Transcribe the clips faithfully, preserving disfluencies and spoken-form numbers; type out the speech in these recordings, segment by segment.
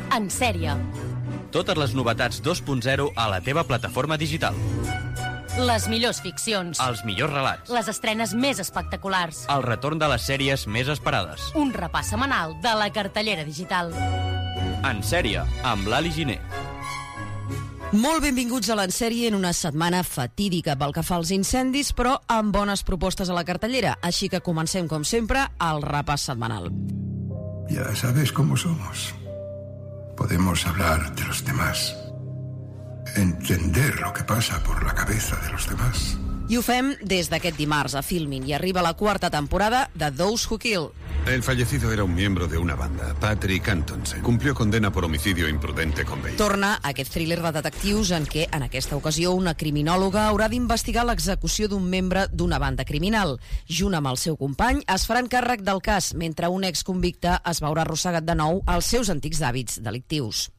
En sèrie. Totes les novetats dos punt zero a la teva plataforma digital. Les millors ficcions. Els millors relats. Les estrenes més espectaculars. El retorn de les sèries més esperades. Un repàs setmanal de la cartellera digital. En sèrie, amb l'Ali Giner. Molt benvinguts a l'Ensèrie en una setmana fatídica pel que fa als incendis, però amb bones propostes a la cartellera. Així que comencem, com sempre, el repàs setmanal. Ya sabes cómo somos. Podemos hablar de los demás. Entender lo que pasa por la cabeza de los demás. I ho fem des d'aquest dimarts a Filmin i arriba la quarta temporada de Those Who Kill. El fallecido era un miembro de una banda, Patrick Antonsen. Cumplió condena por homicidio imprudente con Bale. Torna aquest thriller de detectius en què, en aquesta ocasió, una criminòloga haurà d'investigar l'execució d'un membre d'una banda criminal. Junt amb el seu company, es faran càrrec del cas, mentre un exconvicte es veurà arrossegat de nou als seus antics hàbits delictius.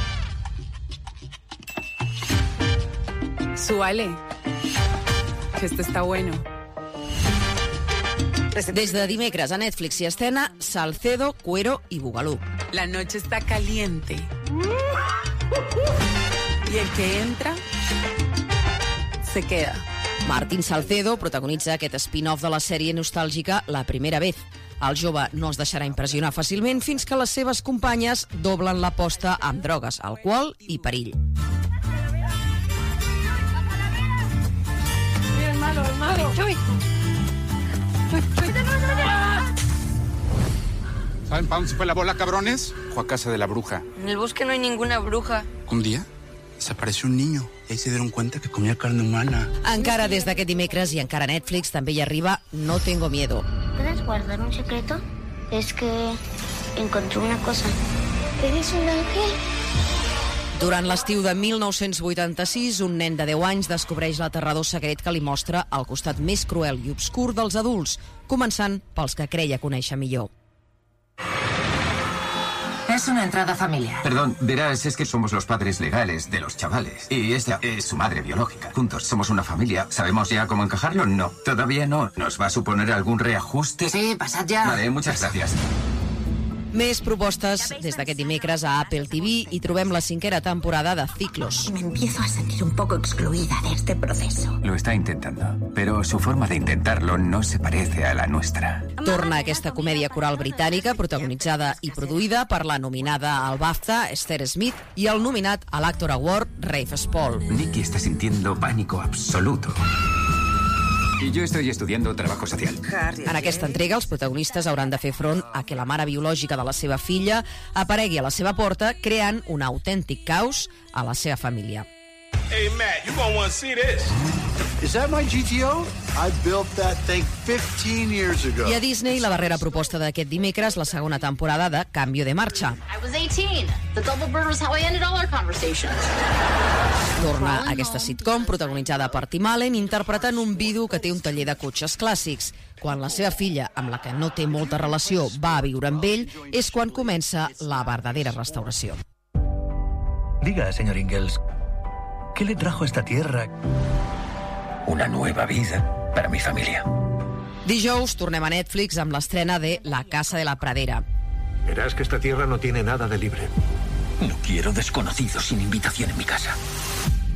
Súbale, que esto está bueno. Des de dimecres a Netflix i estrena Salcedo, Cuero i Bugalú. La noche está caliente. Y el que entra, se queda. Martín Salcedo protagonitza aquest spin-off de la sèrie nostàlgica La primera vez. El jove no es deixarà impressionar fàcilment fins que les seves companyes doblen l'aposta amb drogues, alcohol i perill. Mira, el malo, el malo. Uy, ¿Saben para dónde se fue la bola, cabrones? Fue a casa de la bruja. En el bosque no hay ninguna bruja. Un día desapareció un niño y ahí se dieron cuenta que comía carne humana. Encara des d'aquest dimecres i encara a Netflix també hi arriba No tengo miedo. ¿Puedes guardar un secreto? Es que encontré una cosa. ¿Eres un ángel? Durant l'estiu de mil nou-cents vuitanta-sis, un nen de deu anys descobreix l'aterrador secret que li mostra el costat més cruel i obscur dels adults, començant pels que creia conèixer millor. Es una entrada familiar. Perdón, verás, es que somos los padres legales de los chavales. Y esta es su madre biológica. Juntos somos una familia. ¿Sabemos ya cómo encajarlo? No. Todavía no. ¿Nos va a suponer algún reajuste? Sí, pasad ya. Vale, muchas gracias. Més propostes des d'aquest dimecres a Apple T V i trobem la cinquena temporada de Ciclos. Me empiezo a sentir un poco excluida de este proceso. Lo está intentando, pero su forma de intentarlo no se parece a la nuestra. Torna aquesta comèdia coral britànica protagonitzada i produïda per la nominada al BAFTA, Esther Smith, i el nominat a l'Actor Award, Rafe Spall. Nicky está sintiendo pánico absoluto. Y yo estoy estudiando trabajo social. En aquesta entrega, els protagonistes hauran de fer front a que la mare biològica de la seva filla aparegui a la seva porta, creant un autèntic caos a la seva família. Hey, Matt, you gonna want to see this. Is that my G T O? I built that thing fifteen years ago. I a Disney, la darrera proposta d'aquest dimecres, la segona temporada de Cambio de Marcha. I was eighteen. The double bird was how I ended all our conversations. Torna aquesta sitcom protagonitzada per Tim Allen interpretant un vidu que té un taller de cotxes clàssics. Quan la seva filla, amb la que no té molta relació, va a viure amb ell, és quan comença la verdadera restauració. Diga, señor Ingalls, ¿qué le trajo a esta tierra? Una nueva vida para mi familia. Dijous tornem a Netflix amb l'estrena de La casa de la pradera. Verás que esta tierra no tiene nada de libre. No quiero desconocidos sin invitación en mi casa.